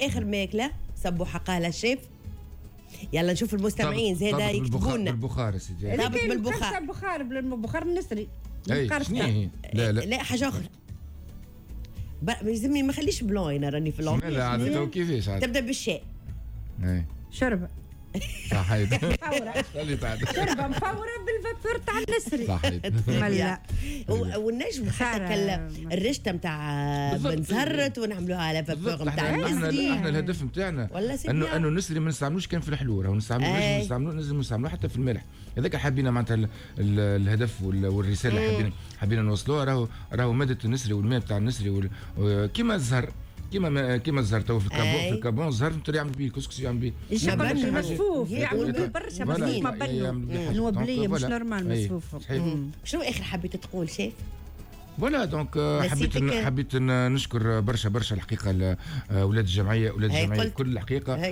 اخر ماكله سبوحه قالها الشيف. يلا نشوف المستمعين زاده يكتبوا لنا. بالبخار سيدي. ضابط بالبخار. بالبخار النسري. لا حاجه اخرى. يلزمني ما خليش بلون انا راني في اللون. لا عاد كيفاش تبدا بالشاء. شربه. صحيت. شربه مفوره بالفابور تاع النسري. صحيت. لا والنجم حتى الرشته نتاع بن زهرت ونعملوها على فابور نتاع النسري. احنا الهدف نتاعنا انه النسري ما نستعملوش كان في الحلو، راهو نستعملوه حتى في الملح. هذاك حابين معناتها الهدف والرساله اللي حابين نوصلوها. راهو ماده النسري والماء بتاع النسري كيما الزهر، كيما الزهر تو في الكابون الزهر يعمل بيه الكسكس، يعمل بيه الشوكولاته مسفوف، يعمل بيه برشا مسفوف ما بنوا نوبليه مش نورمال مسفوف. شنو اخر حبيت تقول شيف؟ فوالا دونك حبيت نشكر برشا الحقيقه اولاد الجمعيه كل الحقيقه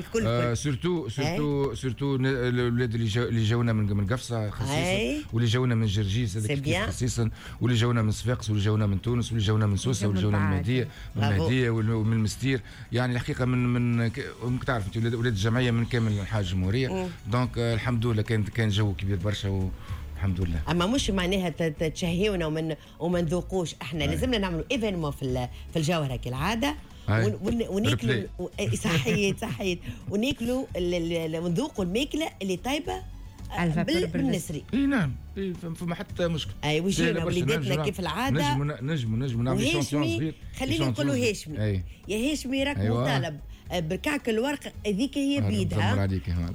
سورتو الاولاد اللي جاونا من قفصه خصيصا، واللي جاونا من جرجيس هذاك خصيصا، واللي جاونا من صفاقس، واللي جاونا من تونس، واللي جاونا من سوسه، واللي جاونا من المهديه ومن المستير. يعني الحقيقه من تعرف انت اولاد الجمعيه من كامل انحاء الجمهوريه. دونك الحمد لله كان جو كبير برشا الحمد لله. اما مش معناها تشهيونا وما نذوقوش. احنا لازمنا نعملوا ايفينمون في الجوهره كالعاده، وناكلوا صحيت وناكلوا ونذوقوا الماكله اللي طيبه بالنسري. اي نعم، فما حتى مشكل. اي وجينا وليداتنا كيف العاده. نجموا نعملوا شونسيون صغير. خلينا نقولوا هاشمي. يا هاشمي راك مطالب بركعك الورق هذيك هي بيدها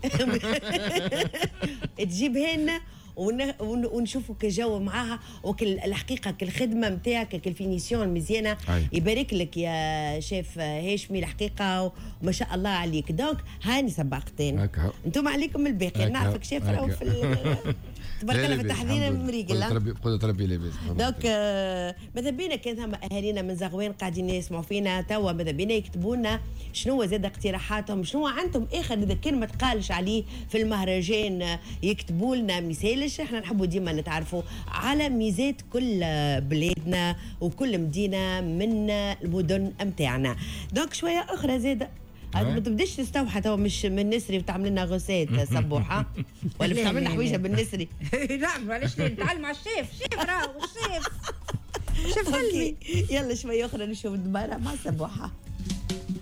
تجيبها لنا ونشوفوا كجو معاها الحقيقه كالخدمه نتاعك كالفينيسيون مزيانه. يبارك لك يا شيف هاشمي الحقيقه وما شاء الله عليك. دونك هاني سباقتين انتم عليكم الباقي. نعرفك شيف راهو في تبارك الله في التحضير مريقل. قدرة ربي لاباس. دونك ماذا بينا كان ثم اهالينا من زغوان قاعدين يسمعوا فينا توا، ماذا بينا يكتبوا لنا شنو زاد اقتراحاتهم، شنو عندهم اخر اذا كان ما تقالش عليه في المهرجان يكتبوا لنا مثال. احنا نحبوا ديما نتعرفوا على ميزات كل بلادنا وكل مدينه من المدن نتاعنا. دونك شويه اخرى زاده ما تبداش تستوحى تو مش من النسري وتعمل لنا غوسات سبوحه ولا بتعمل لنا حويجه بالنسري. لا معلش نتعلم مع الشيف راهو الشيف يلا شويه اخرى نشوف دبارة مع سبوحه.